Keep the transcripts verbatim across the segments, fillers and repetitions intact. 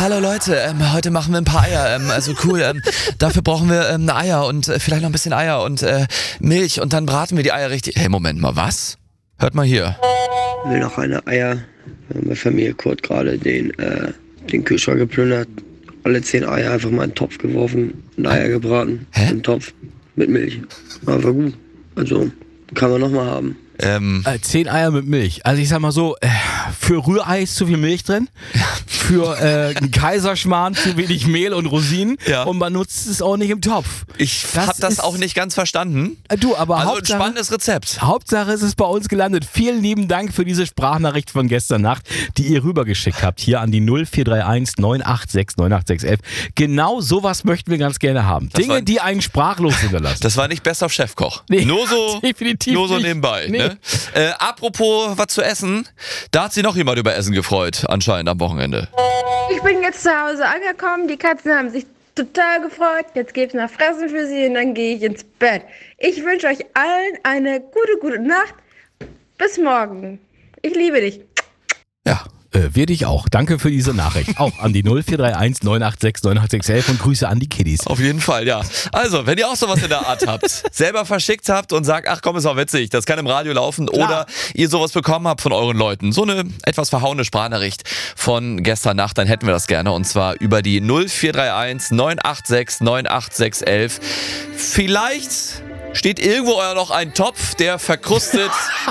Hallo Leute, ähm, heute machen wir ein paar Eier, ähm, also cool, ähm, dafür brauchen wir ähm, Eier und äh, vielleicht noch ein bisschen Eier und äh, Milch und dann braten wir die Eier richtig. Hey, Moment mal, was? Hört mal hier. Ich will noch eine Eier. Meine Familie Kurt gerade den, äh, den Kühlschrank geplündert. Alle zehn Eier einfach mal in den Topf geworfen, ein Eier gebraten, Hä? im Topf mit Milch. War einfach gut. Also kann man nochmal haben. Ähm, Äh, zehn Eier mit Milch. Also ich sag mal so, äh, für Rührei ist zu viel Milch drin, für äh, einen Kaiserschmarrn zu wenig Mehl und Rosinen Ja. und man nutzt es auch nicht im Topf. ich Das hab das ist- auch nicht ganz verstanden. Äh, du, aber Also ein Hauptsache, spannendes Rezept. Hauptsache ist es bei uns gelandet. Vielen lieben Dank für diese Sprachnachricht von gestern Nacht, die ihr rübergeschickt habt, hier an die null vier drei eins neun acht sechs neun acht sechs eins eins. Genau sowas möchten wir ganz gerne haben. Das Dinge, war- die einen sprachlos hinterlassen. Das war nicht Best of Chefkoch. Nee, nur so, definitiv nur so nicht. nebenbei. Nee. Ne? Äh, apropos was zu essen, da hat sich noch jemand über Essen gefreut, anscheinend am Wochenende. Ich bin jetzt zu Hause angekommen, die Katzen haben sich total gefreut. Jetzt gibt's noch Fressen für sie und dann gehe ich ins Bett. Ich wünsche euch allen eine gute, gute Nacht. Bis morgen. Ich liebe dich. Ja, äh, wir dich auch. Danke für diese Nachricht. Auch an die null vier drei eins neun acht sechs neun acht sechs eins eins und Grüße an die Kiddies. Auf jeden Fall, ja. Also, wenn ihr auch sowas in der Art habt, selber verschickt habt und sagt, ach komm, ist auch witzig, das kann im Radio laufen, Klar. oder ihr sowas bekommen habt von euren Leuten, so eine etwas verhauene Sprachnachricht von gestern Nacht, dann hätten wir das gerne, und zwar über die null vier drei eins neun acht sechs neun acht sechs eins eins. Vielleicht steht irgendwo euer noch ein Topf, der verkrustet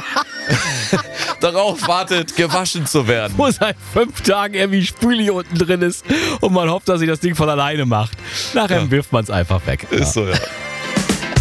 darauf wartet, gewaschen zu werden. Wo seit fünf Tagen irgendwie Spüli unten drin ist und man hofft, dass sich das Ding von alleine macht. Nachher Ja. wirft man es einfach weg. Ist so, ja.